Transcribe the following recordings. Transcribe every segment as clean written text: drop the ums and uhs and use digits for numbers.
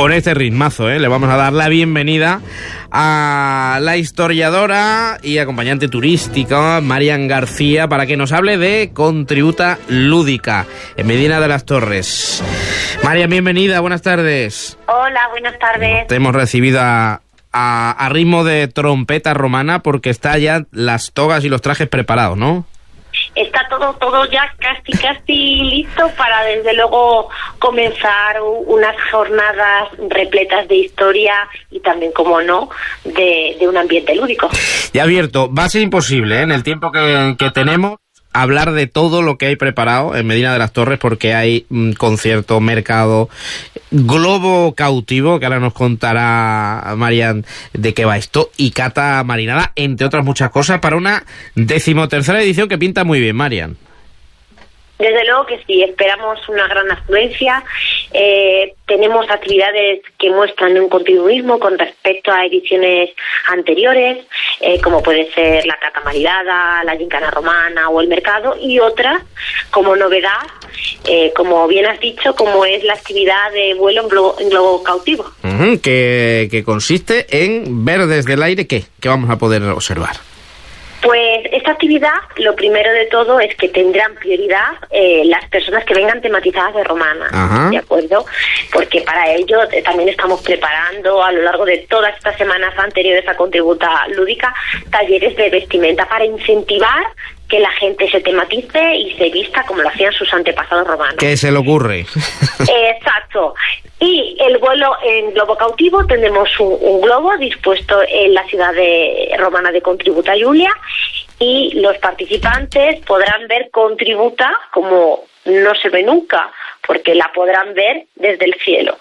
Con este ritmazo, le vamos a dar la bienvenida a la historiadora y acompañante turística Marian García para que nos hable de Contributa Lúdica en Medina de las Torres. Marian, bienvenida, buenas tardes. Hola, buenas tardes. Te hemos recibido a ritmo de trompeta romana porque está ya las togas y los trajes preparados, ¿no? Está todo ya casi listo para, desde luego, comenzar unas jornadas repletas de historia y también, como no, de un ambiente lúdico. Ya abierto, va a ser imposible, en el tiempo que tenemos, hablar de todo lo que hay preparado en Medina de las Torres, porque hay concierto, mercado, globo cautivo, que ahora nos contará Marian de qué va esto, y cata marinada, entre otras muchas cosas, para una 13ª edición que pinta muy bien, Marian. Desde luego que sí, esperamos una gran afluencia. Tenemos actividades que muestran un continuismo con respecto a ediciones anteriores, como puede ser la cata marinada, la gincana romana o el mercado, y otras como novedad, como bien has dicho, como es la actividad de vuelo en globo cautivo. Que consiste en ver desde el aire ¿qué vamos a poder observar? Pues esta actividad, lo primero de todo es que tendrán prioridad las personas que vengan tematizadas de romana. Ajá. ¿De acuerdo? Porque para ello también estamos preparando a lo largo de todas estas semanas anteriores a Contributa Lúdica talleres de vestimenta para incentivar que la gente se tematice y se vista como lo hacían sus antepasados romanos. ¿Qué se le ocurre? Exacto. Y el vuelo en globo cautivo, tenemos un globo dispuesto en la ciudad romana de Contributa Iulia, y los participantes podrán ver Contributa como no se ve nunca, porque la podrán ver desde el cielo.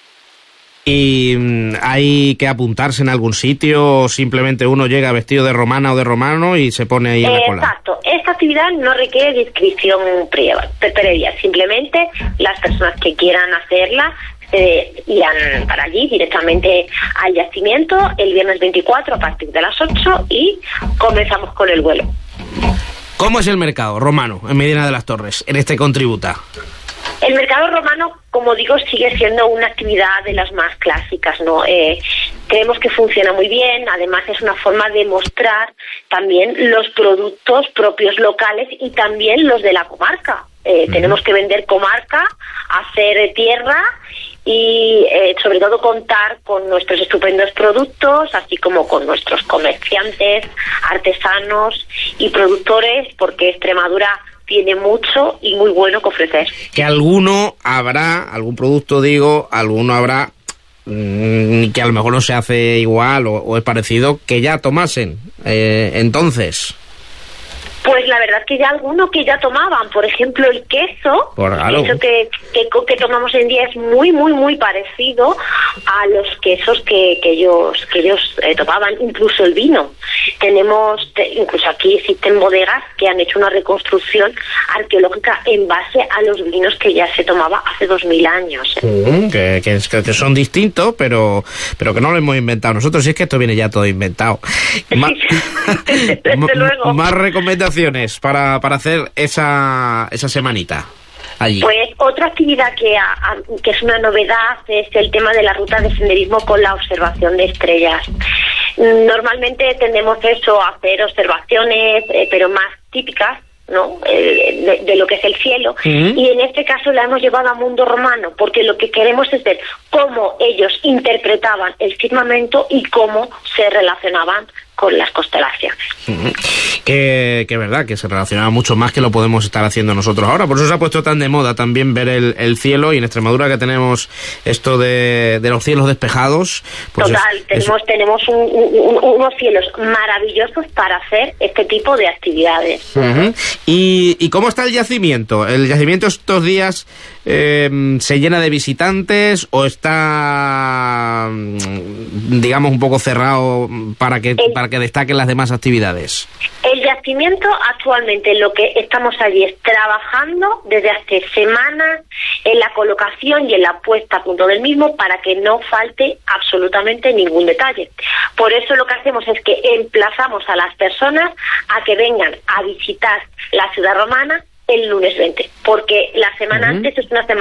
¿Y hay que apuntarse en algún sitio o simplemente uno llega vestido de romana o de romano y se pone ahí en la cola? Exacto. Esta actividad no requiere de inscripción previa. Simplemente las personas que quieran hacerla irán para allí directamente al yacimiento el viernes 24 a partir de las 8 y comenzamos con el vuelo. ¿Cómo es el mercado romano en Medina de las Torres, en este Contributa? El mercado romano, como digo, sigue siendo una actividad de las más clásicas, ¿no? Creemos que funciona muy bien, además es una forma de mostrar también los productos propios locales y también los de la comarca. Tenemos que vender comarca, hacer tierra y sobre todo contar con nuestros estupendos productos, así como con nuestros comerciantes, artesanos y productores, porque Extremadura tiene mucho y muy bueno que ofrecer. Que alguno producto alguno habrá que a lo mejor no se hace igual o es parecido, que ya tomasen entonces. Pues la verdad que ya algunos que ya tomaban, por ejemplo el queso, el queso que tomamos hoy en día es muy parecido a los quesos que ellos tomaban, incluso el vino. Incluso aquí existen bodegas que han hecho una reconstrucción arqueológica en base a los vinos que ya se tomaba hace 2000 años. Que son distintos, pero que no lo hemos inventado nosotros, si es que esto viene ya todo inventado. Desde luego. Más recomendaciones para hacer esa semanita allí. Pues otra actividad que es una novedad es el tema de la ruta de senderismo con la observación de estrellas. Normalmente tendemos a hacer observaciones, pero más típicas, ¿no? De lo que es el cielo. Y en este caso la hemos llevado a mundo romano, porque lo que queremos es ver cómo ellos interpretaban el firmamento y cómo se relacionaban con las constelaciones. Que verdad, que se relacionaba mucho más que lo podemos estar haciendo nosotros ahora. Por eso se ha puesto tan de moda también ver el cielo, y en Extremadura que tenemos esto de los cielos despejados. Pues total, tenemos unos cielos maravillosos para hacer este tipo de actividades. ¿Y cómo está el yacimiento? ¿El yacimiento estos días se llena de visitantes o está, digamos, un poco cerrado para que destaquen las demás actividades? El yacimiento actualmente lo que estamos allí es trabajando desde hace semanas en la colocación y en la puesta a punto del mismo para que no falte absolutamente ningún detalle. Por eso lo que hacemos es que emplazamos a las personas a que vengan a visitar la ciudad romana el lunes 20, porque la semana antes es una semana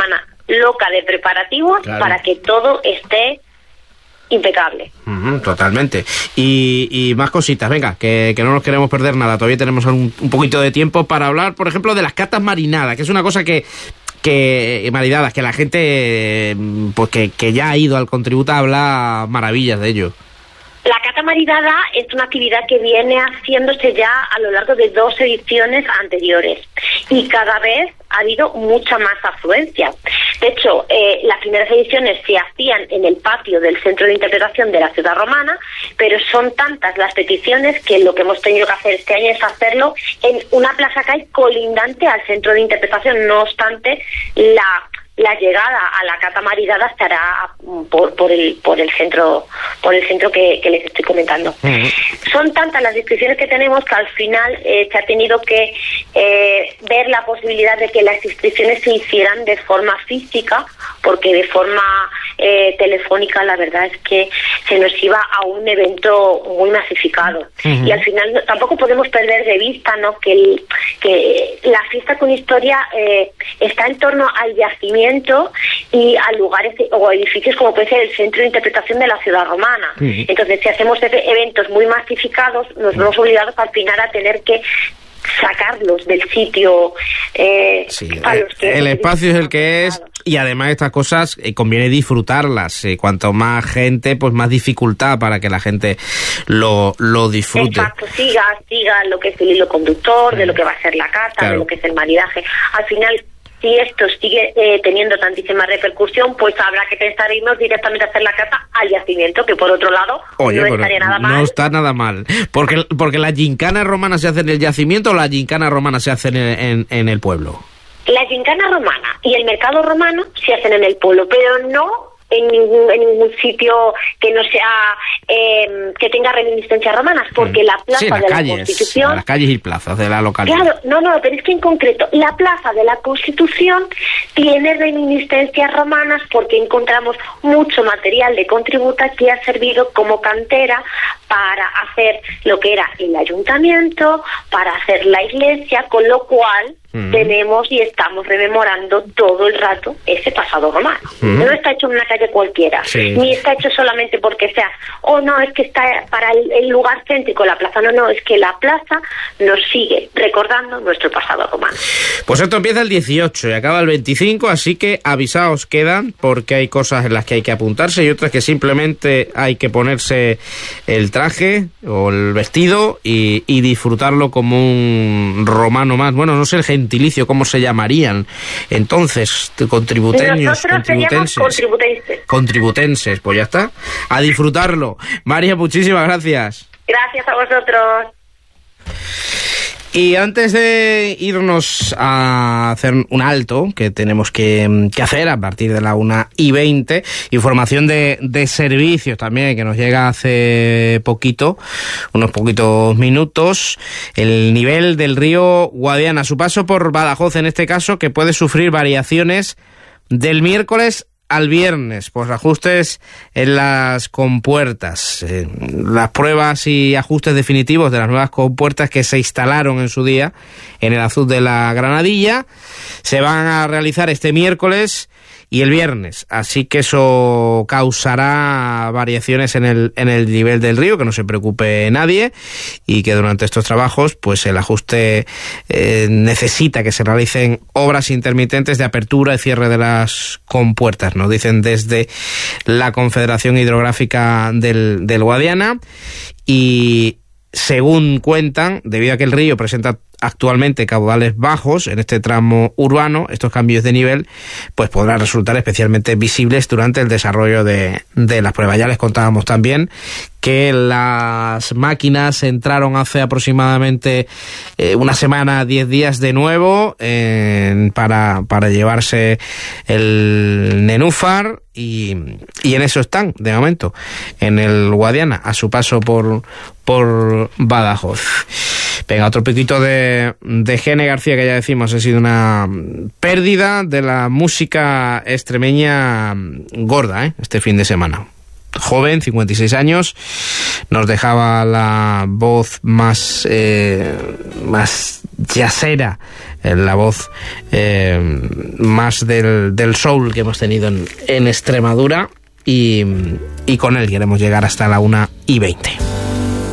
loca de preparativos para que todo esté impecable. Totalmente. Y más cositas, venga, que no nos queremos perder nada. Todavía tenemos un poquito de tiempo para hablar, por ejemplo, de las catas marinadas, que es una cosa que maridadas, que la gente pues que ya ha ido al Contributa habla maravillas de ello. La cata maridada es una actividad que viene haciéndose ya a lo largo de 2 ediciones anteriores y cada vez ha habido mucha más afluencia. De hecho, las primeras ediciones se hacían en el patio del Centro de Interpretación de la Ciudad Romana, pero son tantas las peticiones que lo que hemos tenido que hacer este año es hacerlo en una plaza que hay colindante al Centro de Interpretación. No obstante, la llegada a la cata maridada estará por el centro que les estoy comentando. Son tantas las inscripciones que tenemos que al final se ha tenido que ver la posibilidad de que las inscripciones se hicieran de forma física, porque de forma telefónica la verdad es que se nos iba a un evento muy masificado. Y al final tampoco podemos perder de vista, ¿no?, que la fiesta con historia está en torno al yacimiento y a lugares o edificios como puede ser el Centro de Interpretación de la Ciudad Romana. Entonces, si hacemos eventos muy masificados, nos vemos obligados al final a tener que sacarlos del sitio. El espacio es el que es, y además estas cosas conviene disfrutarlas. Cuanto más gente, pues más dificultad para que la gente lo disfrute. Exacto, siga lo que es el hilo conductor, de lo que va a ser la cata, de lo que es el maridaje. Al final, si esto sigue teniendo tantísima repercusión, pues habrá que pensar irnos directamente a hacer la cata al yacimiento, que por otro lado no estaría nada mal. No está nada mal. Porque la gincana romana se hace en el yacimiento o la gincana romana se hace en el pueblo. La gincana romana y el mercado romano se hacen en el pueblo, pero no en ningún sitio que no sea que tenga reminiscencias romanas, porque la plaza de la Constitución, las calles y plazas de la localidad. Claro, no, pero es que en concreto la plaza de la Constitución tiene reminiscencias romanas porque encontramos mucho material de Contributa que ha servido como cantera para hacer lo que era el ayuntamiento, para hacer la iglesia, con lo cual tenemos y estamos rememorando todo el rato ese pasado romano. No está hecho en una calle cualquiera, ni está hecho solamente porque sea, no, es que está para el lugar céntrico, la plaza, no, es que la plaza nos sigue recordando nuestro pasado romano. Pues esto empieza el 18 y acaba el 25, así que avisaos quedan, porque hay cosas en las que hay que apuntarse y otras que simplemente hay que ponerse el traje o el vestido y disfrutarlo como un romano más. Bueno, no sé el gentilicio, ¿cómo se llamarían? Entonces, contributeños, contributenses, pues ya está. A disfrutarlo. María, muchísimas gracias. Gracias a vosotros. Y antes de irnos a hacer un alto, que tenemos que hacer a partir de la 1:20, información de servicios también, que nos llega hace poquito, unos poquitos minutos, el nivel del río Guadiana, su paso por Badajoz en este caso, que puede sufrir variaciones del miércoles al viernes, pues ajustes en las compuertas. Las pruebas y ajustes definitivos de las nuevas compuertas que se instalaron en su día en el azud de la Granadilla se van a realizar este miércoles y el viernes, así que eso causará variaciones en el nivel del río, que no se preocupe nadie, y que durante estos trabajos pues el ajuste necesita que se realicen obras intermitentes de apertura y cierre de las compuertas, nos dicen desde la Confederación Hidrográfica del Guadiana. Y según cuentan, debido a que el río presenta actualmente caudales bajos en este tramo urbano, estos cambios de nivel pues podrán resultar especialmente visibles durante el desarrollo de las pruebas. Ya les contábamos también que las máquinas entraron hace aproximadamente una semana, 10 días de nuevo para llevarse el nenúfar y en eso están de momento en el Guadiana a su paso por Badajoz. Venga, otro piquito de Gene García, que ya decimos ha sido una pérdida de la música extremeña gorda este fin de semana. Joven, 56 años, nos dejaba la voz más jazzera, la voz más del soul que hemos tenido en Extremadura, y con él queremos llegar hasta la 1:20.